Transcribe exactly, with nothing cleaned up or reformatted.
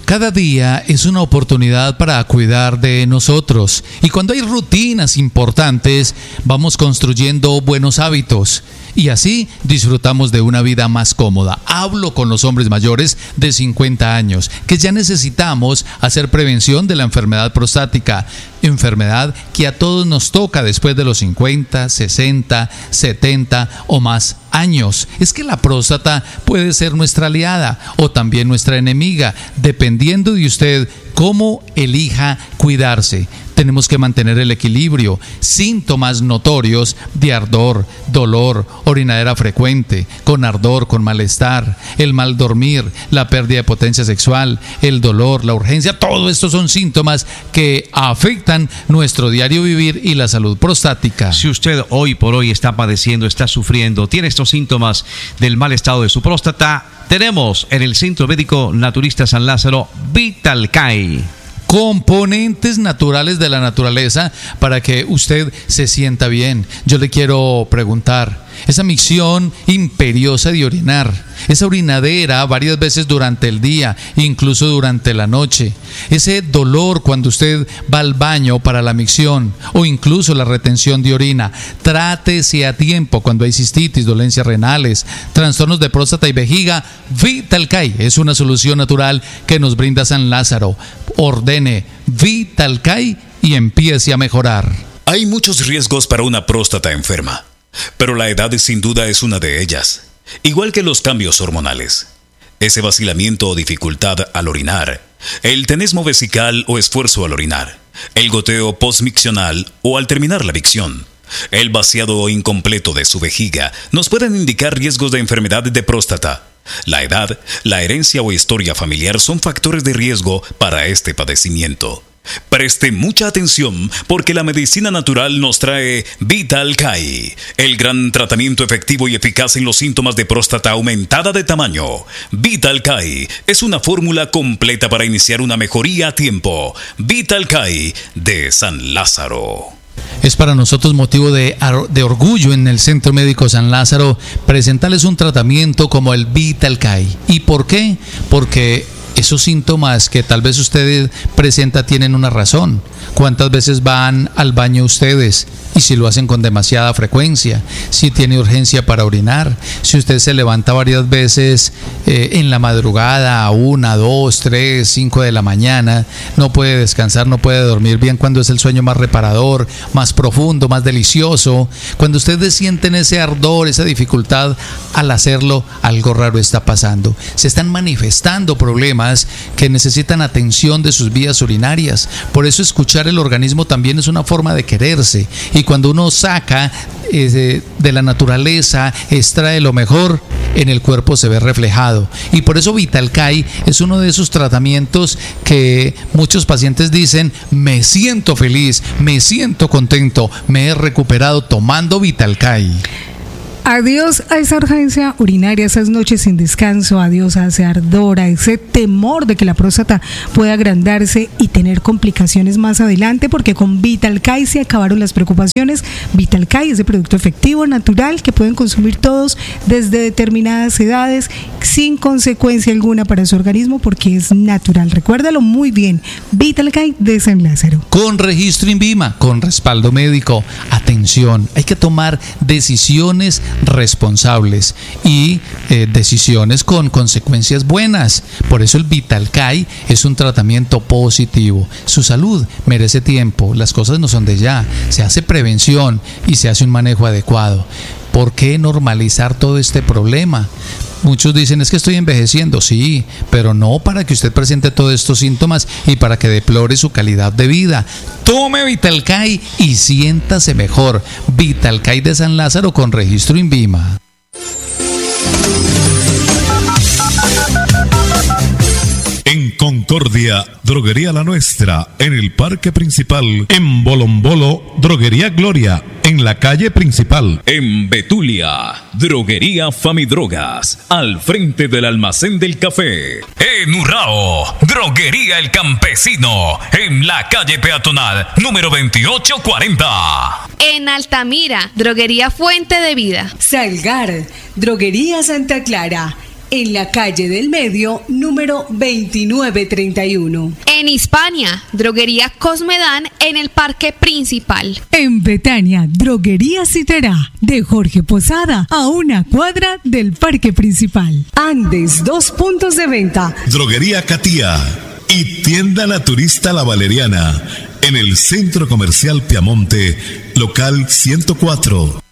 Cada día es una oportunidad para cuidar de nosotros, y cuando hay rutinas importantes, vamos construyendo buenos hábitos y así disfrutamos de una vida más cómoda. Hablo con los hombres mayores de cincuenta años, que ya necesitamos hacer prevención de la enfermedad prostática, enfermedad que a todos nos toca después de los cincuenta, sesenta, setenta o más años. Es que la próstata puede ser nuestra aliada o también nuestra enemiga, dependiendo de usted cómo elija cuidarse. Tenemos que mantener el equilibrio. Síntomas notorios de ardor, dolor, orinadera frecuente, con ardor, con malestar, el mal dormir, la pérdida de potencia sexual, el dolor, la urgencia, todo esto son síntomas que afectan nuestro diario vivir y la salud prostática. Si usted hoy por hoy está padeciendo, está sufriendo, tiene estos síntomas del mal estado de su próstata, tenemos en el Centro Médico Naturista San Lázaro Vitalcay. Componentes naturales de la naturaleza para que usted se sienta bien. Yo le quiero preguntar, esa micción imperiosa de orinar, esa orinadera varias veces durante el día, incluso durante la noche, ese dolor cuando usted va al baño para la micción o incluso la retención de orina, trátese a tiempo cuando hay cistitis, dolencias renales, trastornos de próstata y vejiga. Vitalcay es una solución natural que nos brinda San Lázaro. Ordene Vitalcay y empiece a mejorar. Hay muchos riesgos para una próstata enferma, pero la edad sin duda es una de ellas, igual que los cambios hormonales. Ese vacilamiento o dificultad al orinar, el tenesmo vesical o esfuerzo al orinar, el goteo postmiccional o al terminar la micción, el vaciado incompleto de su vejiga nos pueden indicar riesgos de enfermedad de próstata. La edad, la herencia o historia familiar son factores de riesgo para este padecimiento. Preste mucha atención porque la medicina natural nos trae Vitalcay, el gran tratamiento efectivo y eficaz en los síntomas de próstata aumentada de tamaño. Vitalcay es una fórmula completa para iniciar una mejoría a tiempo. Vitalcay de San Lázaro. Es para nosotros motivo de, de orgullo en el Centro Médico San Lázaro presentarles un tratamiento como el Vitalcay. ¿Y por qué? Porque esos síntomas que tal vez usted presenta tienen una razón. ¿Cuántas veces van al baño ustedes? Y si lo hacen con demasiada frecuencia, si tiene urgencia para orinar, si usted se levanta varias veces eh, en la madrugada, a una, dos, tres, cinco de la mañana, no puede descansar, no puede dormir bien cuando es el sueño más reparador, más profundo, más delicioso. Cuando ustedes sienten ese ardor, esa dificultad al hacerlo, algo raro está pasando. Se están manifestando problemas que necesitan atención de sus vías urinarias. Por eso escuchar el organismo también es una forma de quererse. Y cuando uno saca eh, de la naturaleza, extrae lo mejor, en el cuerpo se ve reflejado. Y por eso Vitalcay es uno de esos tratamientos que muchos pacientes dicen: me siento feliz, me siento contento, me he recuperado tomando Vitalcay. Adiós a esa urgencia urinaria, esas noches sin descanso, adiós a ese ardor, a ese temor de que la próstata pueda agrandarse y tener complicaciones más adelante, porque con Vitalcay se acabaron las preocupaciones. Vitalcay es el producto efectivo, natural, que pueden consumir todos desde determinadas edades, sin consecuencia alguna para su organismo, porque es natural. Recuérdalo muy bien, Vitalcay de San Lázaro. Con registro INVIMA, con respaldo médico. Atención, hay que tomar decisiones responsables y eh, decisiones con consecuencias buenas. Por eso el Vitalcay es un tratamiento positivo. Su salud merece tiempo, las cosas no son de ya, se hace prevención y se hace un manejo adecuado. ¿Por qué normalizar todo este problema? Muchos dicen: es que estoy envejeciendo. Sí, pero no para que usted presente todos estos síntomas y para que deplore su calidad de vida. Tome Vitalcay y siéntase mejor. Vitalcay de San Lázaro con registro INVIMA. En Concordia, Droguería La Nuestra, en el Parque Principal. En Bolombolo, Droguería Gloria, en la calle principal. En Betulia, Droguería Famidrogas, al frente del almacén del café. En Urrao, Droguería El Campesino, en la calle peatonal número veintiocho cuarenta. En Altamira, Droguería Fuente de Vida. Salgar, Droguería Santa Clara, en la calle del Medio, número veintinueve treinta y uno. En Hispania, Droguería Cosmedán en el Parque Principal. En Betania, Droguería Citerá, de Jorge Posada, a una cuadra del Parque Principal. Andes, dos puntos de venta. Droguería Catía y Tienda Naturista La Valeriana, en el Centro Comercial Piamonte, local ciento cuatro.